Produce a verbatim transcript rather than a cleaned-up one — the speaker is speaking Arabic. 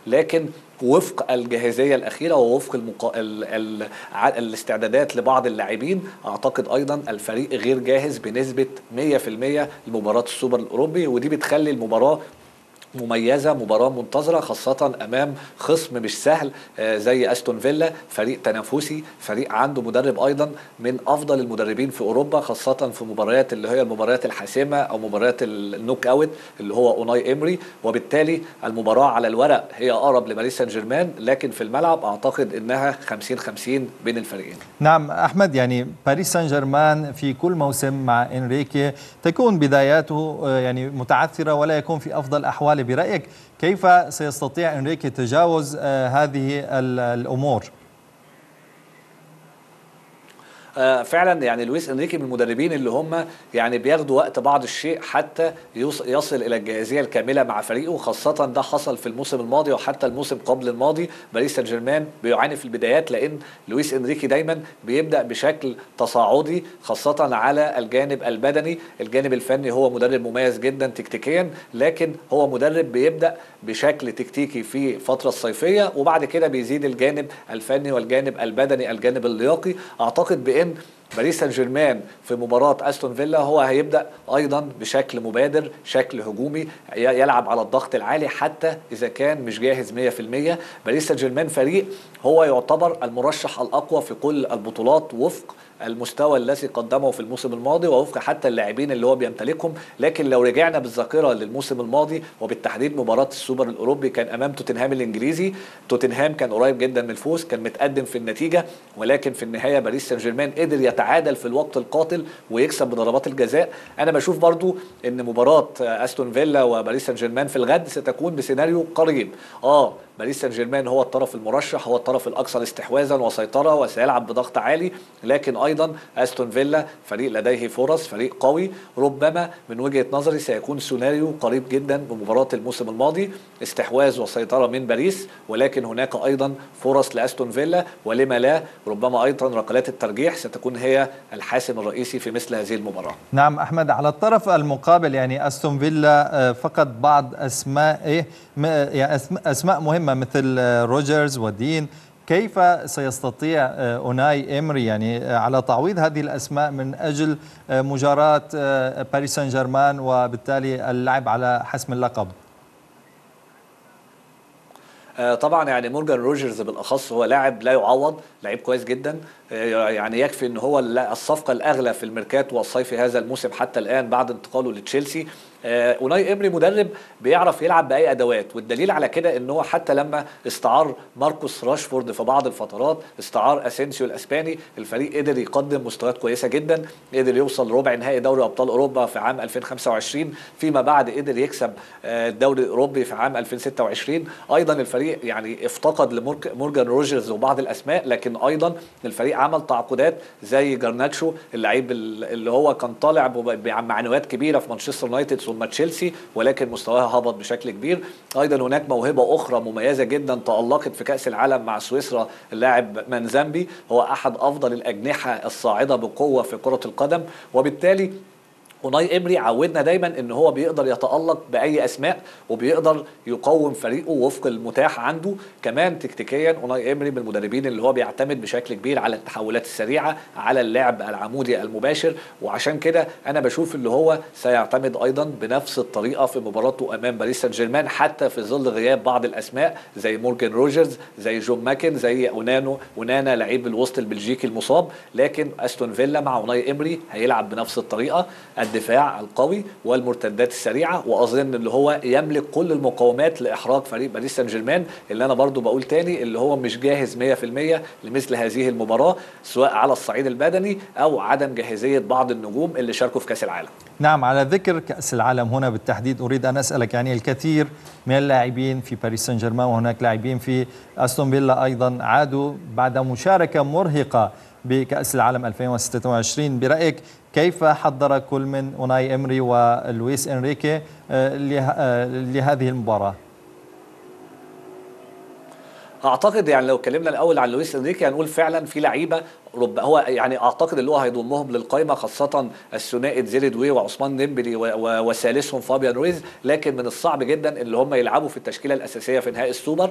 لكن وفق الجاهزيه الاخيره ووفق المقا... ال... ال... الاستعدادات لبعض اللاعبين، اعتقد ايضا الفريق غير جاهز بنسبه مية في المية لمباراه السوبر الاوروبي، ودي بتخلي المباراه مميزه، مباراه منتظره، خاصه امام خصم مش سهل زي استون فيلا، فريق تنافسي، فريق عنده مدرب ايضا من افضل المدربين في اوروبا، خاصه في مباريات اللي هي المباريات الحاسمه او مباريات النوك اوت اللي هو اوناي امري. وبالتالي المباراه على الورق هي اقرب لباريس سان جيرمان، لكن في الملعب اعتقد انها خمسين خمسين بين الفريقين. نعم احمد، يعني باريس سان جيرمان في كل موسم مع انريكي تكون بداياته يعني متعثره ولا يكون في افضل احواله. برأيك كيف سيستطيع انريكي تجاوز هذه الأمور؟ آه فعلا يعني لويس انريكي من المدربين اللي هم يعني بياخدوا وقت بعض الشيء حتى يصل الى الجاهزيه الكامله مع فريقه، خاصه ده حصل في الموسم الماضي وحتى الموسم قبل الماضي. باريس سان جيرمان بيعاني في البدايات لان لويس انريكي دايما بيبدا بشكل تصاعدي، خاصه على الجانب البدني. الجانب الفني هو مدرب مميز جدا تكتيكيا، لكن هو مدرب بيبدا بشكل تكتيكي في الفتره الصيفيه وبعد كده بيزيد الجانب الفني والجانب البدني، الجانب اللياقي. اعتقد بان باريس سان جيرمان في مباراة استون فيلا هو هيبدأ ايضا بشكل مبادر، شكل هجومي، يلعب على الضغط العالي حتى اذا كان مش جاهز مية في المية. باريس سان جيرمان فريق هو يعتبر المرشح الاقوى في كل البطولات وفق المستوى الذي قدمه في الموسم الماضي ووفق حتى اللاعبين اللي هو بيمتلكهم. لكن لو رجعنا بالذاكره للموسم الماضي وبالتحديد مباراه السوبر الاوروبي كان امام توتنهام الانجليزي، توتنهام كان قريب جدا من الفوز، كان متقدم في النتيجه، ولكن في النهايه باريس سان جيرمان قدر يتعادل في الوقت القاتل ويكسب بضربات الجزاء. انا بشوف برضو ان مباراه استون فيلا وباريس سان جيرمان في الغد ستكون بسيناريو قريب. اه باريس سان جيرمان هو الطرف المرشح، هو الطرف الاكثر استحواذا وسيطره وسيلعب بضغط عالي، لكن ايضا استون فيلا فريق لديه فرص، فريق قوي. ربما من وجهه نظري سيكون سيناريو قريب جدا بمباراه الموسم الماضي، استحواذ وسيطره من باريس، ولكن هناك ايضا فرص لاستون فيلا، ولما لا ربما ايضا ركلات الترجيح ستكون هي الحاسم الرئيسي في مثل هذه المباراه. نعم احمد، على الطرف المقابل يعني استون فيلا فقد بعض اسماء ايه يعني اسماء مهمه مثل روجرز ودين. كيف سيستطيع أوناي إمري يعني على تعويض هذه الأسماء من أجل مجاراة باريس سان جيرمان وبالتالي اللعب على حسم اللقب؟ طبعا يعني مورجان روجرز بالاخص هو لاعب لا يعوض، لاعب كويس جدا، يعني يكفي ان هو الصفقه الاغلى في الميركاتو والصيفي هذا الموسم حتى الان بعد انتقاله لتشيلسي. اوناي امري مدرب بيعرف يلعب باي ادوات، والدليل على كده ان هو حتى لما استعار ماركوس راشفورد في بعض الفترات، استعار اسينسيو الاسباني، الفريق قدر يقدم مستويات كويسه جدا، قدر يوصل ربع نهائي دوري ابطال اوروبا في عام ألفين وخمسة وعشرين، فيما بعد قدر يكسب الدوري الاوروبي في عام ألفين وستة وعشرين. ايضا الفريق يعني افتقد لمورجان روجرز وبعض الاسماء، لكن ايضا الفريق عمل تعاقدات زي جارناتشو اللعيب اللي هو كان طالع بمعنويات كبيره في مانشستر يونايتد ثم تشيلسي، ولكن مستواها هبط بشكل كبير. ايضا هناك موهبه اخرى مميزه جدا تالقت في كاس العالم مع سويسرا، اللاعب مانزامبي هو احد افضل الاجنحه الصاعده بقوه في كره القدم. وبالتالي اوناي امري عودنا دايما ان هو بيقدر يتالق باي اسماء وبيقدر يقوم فريقه وفق المتاح عنده. كمان تكتيكيا اوناي امري من المدربين اللي هو بيعتمد بشكل كبير على التحولات السريعه، على اللعب العمودي المباشر، وعشان كده انا بشوف اللي هو سيعتمد ايضا بنفس الطريقه في مباراته امام باريس سان جيرمان، حتى في ظل غياب بعض الاسماء زي مورجان روجرز، زي جون ماكن، زي اونانو اونانا لعيب الوسط البلجيكي المصاب. لكن استون فيلا مع اوناي امري هيلعب بنفس الطريقه، الدفاع القوي والمرتدات السريعه، واظن اللي هو يملك كل المقومات لاحراج فريق باريس سان جيرمان، اللي انا برضو بقول تاني اللي هو مش جاهز مية في المية لمثل هذه المباراه، سواء على الصعيد البدني او عدم جاهزيه بعض النجوم اللي شاركوا في كاس العالم. نعم، على ذكر كاس العالم هنا بالتحديد اريد ان اسالك، يعني الكثير من اللاعبين في باريس سان جيرمان وهناك لاعبين في استون فيلا ايضا عادوا بعد مشاركه مرهقه بكاس العالم ألفين وستة وعشرين. برايك كيف حضر كل من أوناي إمري ولويس إنريكي لهذه المباراة؟ اعتقد يعني لو اتكلمنا الاول عن لويس انريكي هنقول فعلا في لعيبه رب هو يعني اعتقد اللي هو هيضمهم للقائمه، خاصه الثنائي زيري دوي وعثمان ديمبلي وثالثهم فابيان رويز، لكن من الصعب جدا اللي هم يلعبوا في التشكيله الاساسيه في نهائي السوبر.